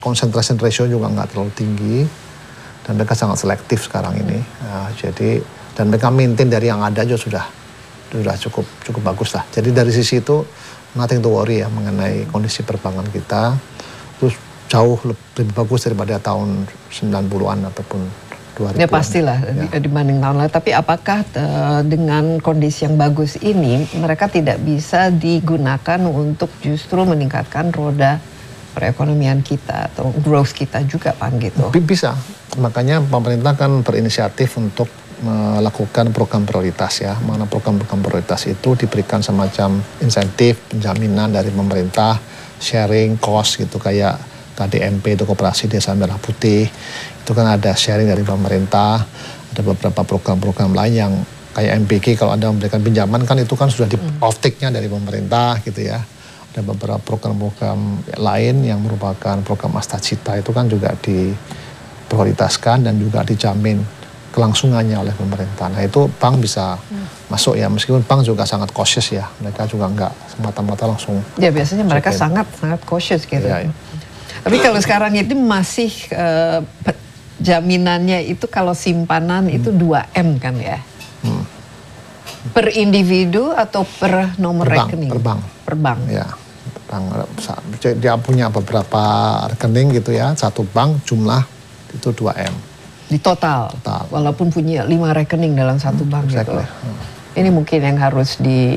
concentration ratio juga nggak terlalu tinggi, dan mereka sangat selektif sekarang ini. Jadi dan mereka maintain dari yang ada aja sudah cukup bagus lah. Jadi dari sisi itu nothing to worry ya mengenai kondisi perbankan kita. Terus jauh lebih bagus daripada tahun 90-an ataupun 2000-an. Ya pastilah dibanding tahun lalu. Tapi apakah dengan kondisi yang bagus ini mereka tidak bisa digunakan untuk justru meningkatkan roda perekonomian kita atau growth kita juga, Pak gitu? Bisa. Makanya pemerintah kan berinisiatif untuk melakukan program prioritas ya. Mana program-program prioritas itu diberikan semacam insentif, penjaminan dari pemerintah, sharing cost gitu, kayak KDMP itu Koperasi Desa Merah Putih. Itu kan ada sharing dari pemerintah. Ada beberapa program-program lain yang kayak MPK, kalau Anda memberikan pinjaman kan itu kan sudah di off-take-nya dari pemerintah gitu ya. Ada beberapa program-program lain yang merupakan program Astacita itu kan juga diprioritaskan dan juga dijamin kelangsungannya oleh pemerintah. Nah itu bank bisa masuk ya, meskipun bank juga sangat cautious ya. Mereka juga nggak semata-mata langsung. Ya biasanya mereka sangat cautious gitu. Ya. Tapi kalau sekarang itu masih jaminannya itu kalau simpanan itu 2M kan ya? Per individu atau per nomor rekening? Per bank. Ya. Dia punya beberapa rekening gitu ya, satu bank jumlah itu 2M. Di total. Walaupun punya 5 rekening dalam satu bank gitu. Ini mungkin yang harus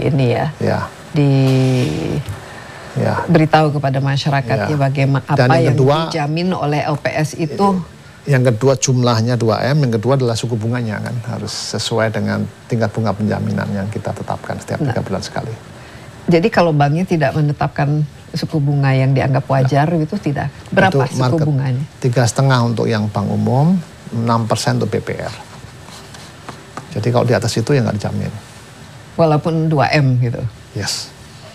beritahu kepada masyarakat ya bagaimana apa yang dijamin oleh LPS itu. Yang kedua jumlahnya 2M, yang kedua adalah suku bunganya kan harus sesuai dengan tingkat bunga penjaminan yang kita tetapkan setiap 3 bulan sekali. Jadi kalau banknya tidak menetapkan suku bunga yang dianggap wajar itu tidak. Berapa itu suku bunganya? 3,5 untuk yang bank umum, 6% untuk BPR. Jadi kalau di atas itu ya nggak dijamin. Walaupun 2M gitu? Yes.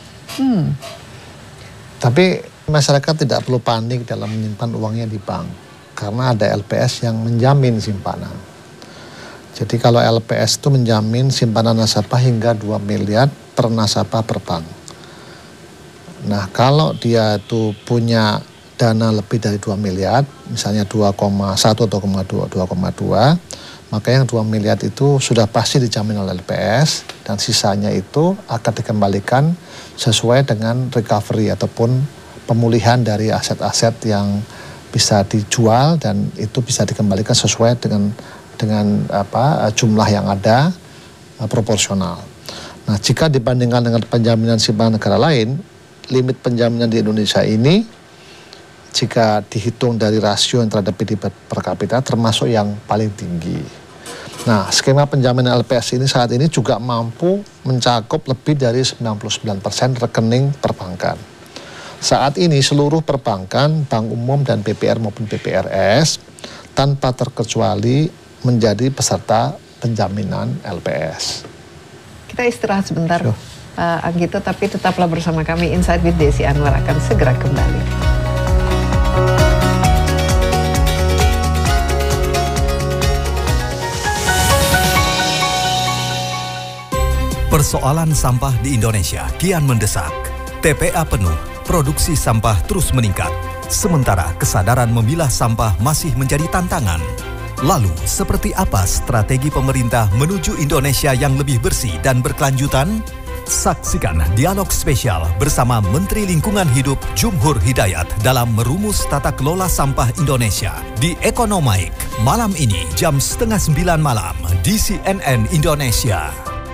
Tapi masyarakat tidak perlu panik dalam menyimpan uangnya di bank. Karena ada LPS yang menjamin simpanan. Jadi kalau LPS itu menjamin simpanan nasabah hingga 2 miliar per nasabah per bank. Nah kalau dia itu punya dana lebih dari 2 miliar, misalnya 2,1 atau 2,2, maka yang 2 miliar itu sudah pasti dijamin oleh LPS dan sisanya itu akan dikembalikan sesuai dengan recovery ataupun pemulihan dari aset-aset yang bisa dijual dan itu bisa dikembalikan sesuai dengan jumlah yang ada proporsional. Nah, jika dibandingkan dengan penjaminan simpanan negara lain, limit penjaminan di Indonesia ini jika dihitung dari rasio yang terhadap PDB per kapita termasuk yang paling tinggi. Nah, skema penjaminan LPS ini saat ini juga mampu mencakup lebih dari 99% rekening perbankan. Saat ini seluruh perbankan, bank umum dan BPR maupun BPRS tanpa terkecuali menjadi peserta penjaminan LPS. Kita istirahat sebentar, Pak Anggito, tapi tetaplah bersama kami. Insight with Desi Anwar akan segera kembali. Persoalan sampah di Indonesia kian mendesak. TPA penuh, produksi sampah terus meningkat. Sementara kesadaran memilah sampah masih menjadi tantangan. Lalu, seperti apa strategi pemerintah menuju Indonesia yang lebih bersih dan berkelanjutan? Saksikan dialog spesial bersama Menteri Lingkungan Hidup Jumhur Hidayat dalam merumus tata kelola sampah Indonesia di Ekonomaik malam ini jam 8:30 malam di CNN Indonesia.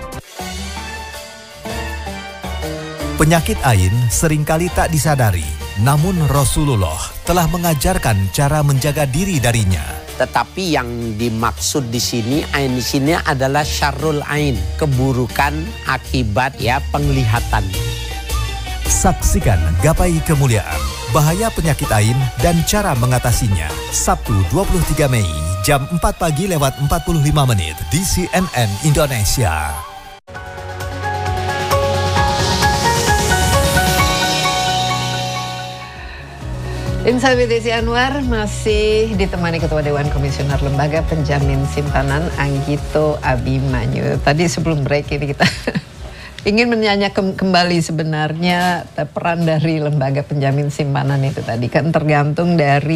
Penyakit AIN seringkali tak disadari, namun Rasulullah telah mengajarkan cara menjaga diri darinya. Tetapi yang dimaksud di sini, ain di sini adalah syarrul ain, keburukan akibat penglihatan. Saksikan Gapai Kemuliaan, bahaya penyakit AIN dan cara mengatasinya. Sabtu 23 Mei jam 4 pagi lewat 45 menit di CNN Indonesia. Insight with Desi Anwar masih ditemani Ketua Dewan Komisioner Lembaga Penjamin Simpanan Anggito Abimanyu. Tadi sebelum break ini kita ingin menanya kembali sebenarnya peran dari lembaga penjamin simpanan itu tadi kan tergantung dari